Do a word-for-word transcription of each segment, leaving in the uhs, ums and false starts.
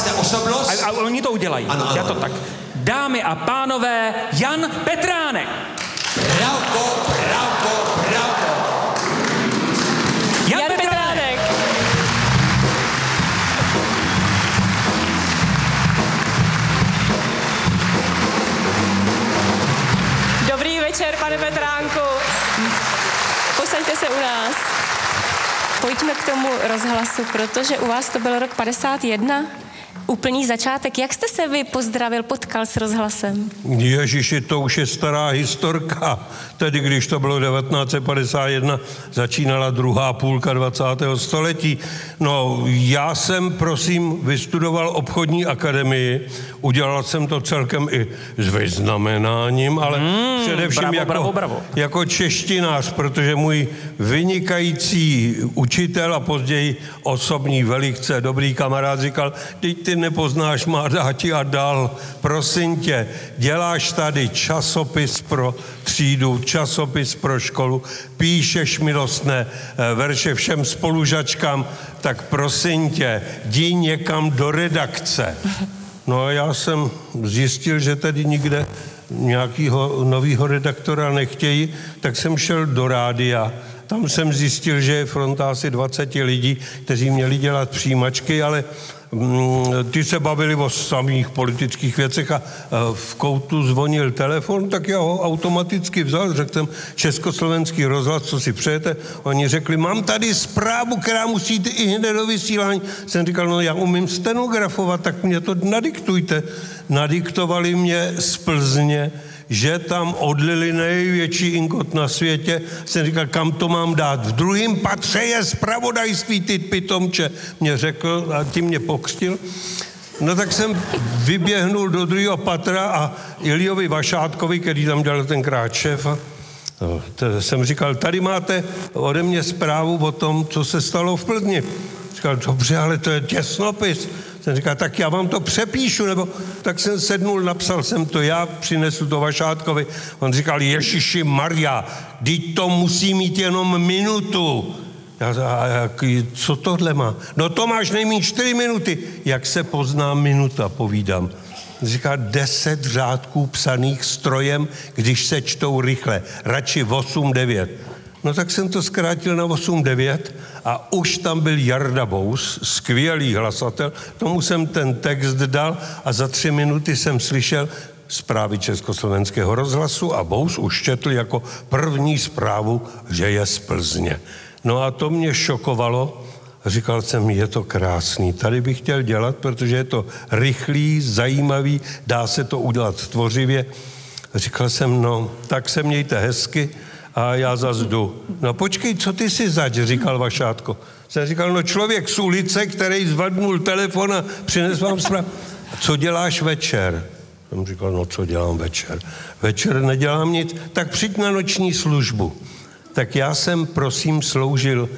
se osobnost. A, a oni to udělají. Ano, ano. Já to tak. Dámy a pánové, Jan Petránek. Bravko, bravko, bravko. Jan, Jan Petránek. Dobrý večer, pane Petránku. Posaďte se u nás. Pojďme k tomu rozhlasu, protože u vás to byl rok padesát jedna. Úplný začátek. Jak jste se vy pozdravil, potkal s rozhlasem? Ježiši, to už je stará historka. Tedy, když to bylo devatenáct set padesát jedna, začínala druhá půlka dvacátého století. No, já jsem, prosím, vystudoval obchodní akademii. Udělal jsem to celkem i s vyznamenáním, ale mm, především bravo, jako, bravo, bravo. jako češtinář, protože můj vynikající učitel a později osobní velikce, dobrý kamarád říkal, teď ty nepoznáš, má dáti a dal. Prosím tě, děláš tady časopis pro třídu, časopis pro školu, píšeš milostné verše všem spolužačkám, tak prosím tě, jdi někam do redakce. No a já jsem zjistil, že tady nikde nějakého nového redaktora nechtějí, tak jsem šel do rádia. Tam jsem zjistil, že je fronta asi dvacet lidí, kteří měli dělat přijímačky, ale ty se bavili o samých politických věcech a v koutu zvonil telefon, tak já ho automaticky vzal, řekl jsem Československý rozhlas, co si přejete. Oni řekli, mám tady zprávu, která musí jít i hned do vysílání. Jsem říkal, no já umím stenografovat, tak mě to nadiktujte. Nadiktovali mě z Plzně, že tam odlili největší inkot na světě. Jsem říkal, kam to mám dát? V druhém patře je zpravodajství, ty pitomče, mě řekl a tím mě pokřtil. No tak jsem vyběhnul do druhého patra a Iliovi Vašátkovi, který tam dělal tenkrát šéfa, jsem říkal, tady máte ode mě zprávu o tom, co se stalo v Plzni. Říkal, dobře, ale to je těsnopis. Jsem říkal, tak já vám to přepíšu, nebo tak jsem sednul, napsal jsem to já, přinesu to Vašátkovi. On říkal, Ježiši Maria, teď to musí mít jenom minutu. Já říkal, a jak, co tohle má? No to máš nejméně čtyři minuty. Jak se pozná minuta, povídám. Říká, deset řádků psaných strojem, když se čtou rychle. Radši osm devět. No tak jsem to zkrátil na osm devět a už tam byl Jarda Bous, skvělý hlasatel, tomu jsem ten text dal a za tři minuty jsem slyšel zprávy Československého rozhlasu a Bous už četl jako první zprávu, že je z Plzně. No a to mě šokovalo. Říkal jsem, je to krásný, tady bych chtěl dělat, protože je to rychlý, zajímavý, dá se to udělat tvořivě. Říkal jsem, no, tak se mějte hezky a já zas jdu. No počkej, co ty si zač, říkal Vašátko. Jsem říkal, no člověk z ulice, který zvadnul telefon a přines vám zprávu. Co děláš večer? Jsem říkal, no co dělám večer? Večer nedělám nic, tak přijď na noční službu. Tak já jsem, prosím, sloužil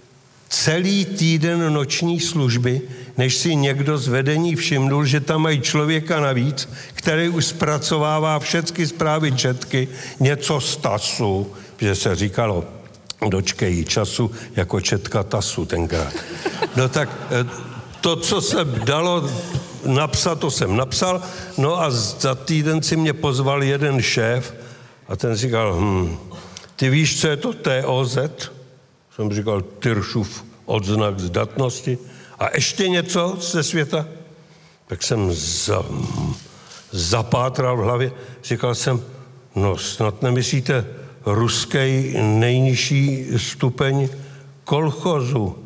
celý týden noční služby, než si někdo z vedení všimnul, že tam mají člověka navíc, který už zpracovává všechny zprávy Četky, něco z TASu, že se říkalo, dočkej času jako Četka TASu tenkrát. No tak to, co se dalo napsat, to jsem napsal, no a za týden si mě pozval jeden šéf a ten říkal, hm, ty víš, co je to T O Z? Jsem říkal, Tyršův odznak zdatnosti. A ještě něco ze světa? Tak jsem za, zapátral v hlavě. Říkal jsem, no snad nemyslíte ruský nejnižší stupeň kolchozu.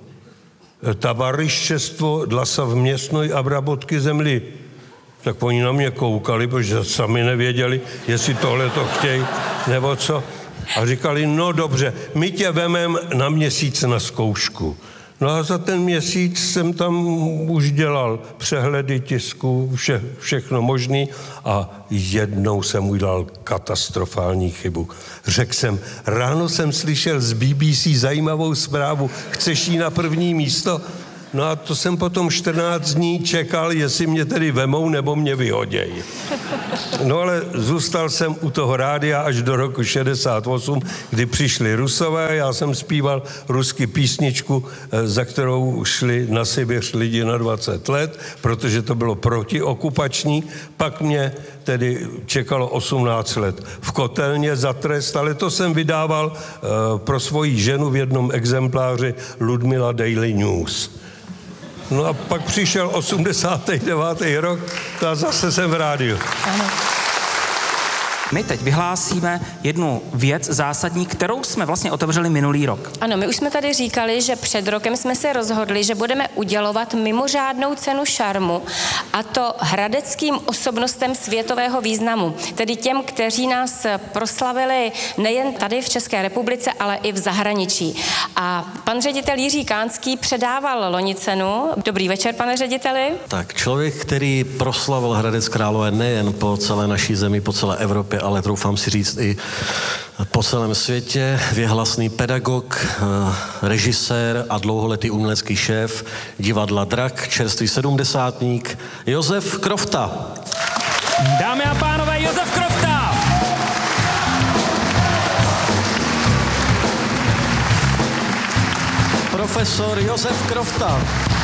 Tovariščestvo dla совместной обработky zemly. Tak oni na mě koukali, protože sami nevěděli, jestli tohle to chtějí, nebo co. A říkali, no dobře, my tě vemem na měsíc na zkoušku. No a za ten měsíc jsem tam už dělal přehledy tisku, vše, všechno možný a jednou jsem udělal katastrofální chybu. Řekl jsem, ráno jsem slyšel z B B C zajímavou zprávu, chceš jí na první místo? No a to jsem potom čtrnáct dní čekal, jestli mě tedy vemou nebo mě vyhodějí. No ale zůstal jsem u toho rádia až do roku šedesát osm, kdy přišli Rusové, já jsem zpíval rusky písničku, za kterou šli na Sibiř lidi na dvacet let, protože to bylo protiokupační, pak mě tedy čekalo osmnáct let v kotelně za trest, ale to jsem vydával uh, pro svoji ženu v jednom exempláři Ludmila Daily News. No a pak přišel osmdesátý devátý rok a zase jsem v rádiu. Ano. My teď vyhlásíme jednu věc zásadní, kterou jsme vlastně otevřeli minulý rok. Ano, my už jsme tady říkali, že před rokem jsme se rozhodli, že budeme udělovat mimořádnou cenu šarmu, a to hradeckým osobnostem světového významu, tedy těm, kteří nás proslavili nejen tady v České republice, ale i v zahraničí. A pan ředitel Jiří Kánský předával loni cenu. Dobrý večer, pane řediteli. Tak člověk, který proslavil Hradec Králové nejen po celé naší zemi, po celé Evropě, ale troufám si říct i po celém světě, věhlasný pedagog, režisér a dlouholetý umělecký šéf divadla Drak, čerstvý sedmdesátník, Josef Krofta. Dámy a pánové, Josef Krofta! Profesor Josef Krofta.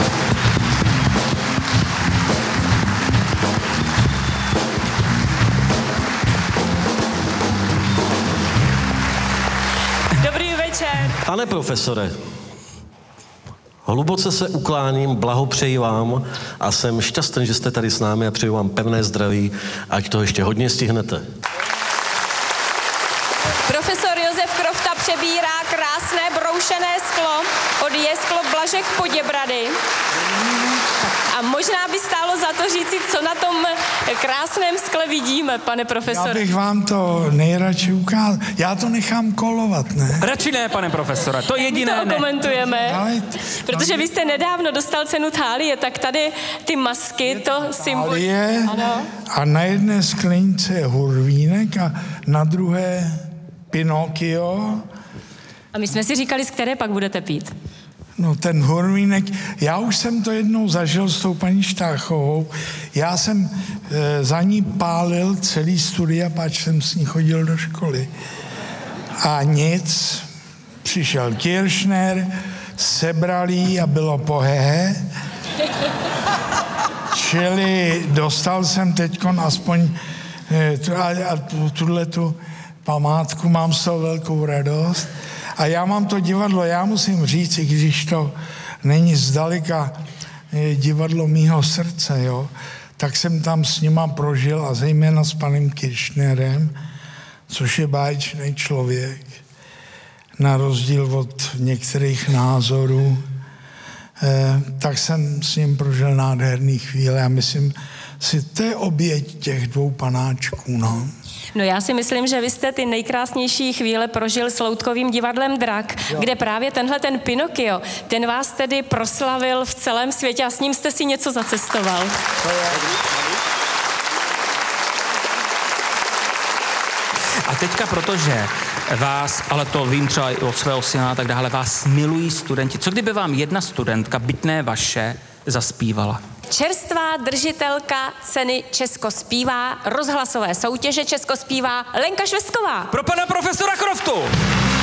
Dobrý večer. Pane profesore, hluboce se ukláním, blahopřeji vám a jsem šťastný, že jste tady s námi a přeju vám pevné zdraví, ať to ještě hodně stihnete. Profesor Josef Krofta přebírá krásné broušené sklo od Jesklo Blažek Poděbrady. A možná by stálo za to říci, co na tom krásném skle vidíme, pane profesore. Já bych vám to nejradši ukázal. Já to nechám kolovat, ne? Radši ne, pane profesore, to jediné My to ne. komentujeme, Ale- protože vy jste nedávno dostal cenu Thálie, tak tady ty masky, to symbol... Je, Ano. a na jedné sklenice je hurvínek a na druhé Pinokio. A my jsme si říkali, z které pak budete pít. No ten hurvínek, já už jsem to jednou zažil s tou paní Štáchovou. Já jsem e, za ní pálil celý studia, páč jsem s ní chodil do školy. A nic, přišel Kirchner, sebral jí a bylo pohehe. Čili dostal jsem teďkon aspoň e, tu, a, a tu, tuhle tu památku, mám z toho velkou radost. A já mám to divadlo, já musím říct, i když to není zdaleka divadlo mýho srdce, jo, tak jsem tam s nima prožil a zejména s panem Kirchnerem, což je báječný člověk, na rozdíl od některých názorů, eh, tak jsem s ním prožil nádherný chvíle a myslím si, to je oběť těch dvou panáčků, no. No já si myslím, že vy jste ty nejkrásnější chvíle prožil s loutkovým divadlem Drak, jo. Kde právě tenhle ten Pinokio, ten vás tedy proslavil v celém světě a s ním jste si něco zacestoval. A teďka, protože vás, ale to vím třeba i od svého syna a tak dále, vás milují studenti. Co kdyby vám jedna studentka, byť ne vaše, zaspívala? Čerstvá držitelka ceny Česko zpívá, rozhlasové soutěže Česko zpívá Lenka Švestková. Pro pana profesora Kroftu!